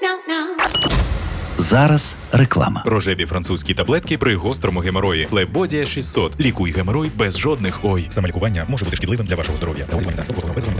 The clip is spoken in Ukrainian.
Зараз реклама. Рожеві французькі таблетки при гострому геморої. Флебодія 600. Лікуй геморой без жодних ой. Самолікування може бути шкідливим для вашого здоров'я.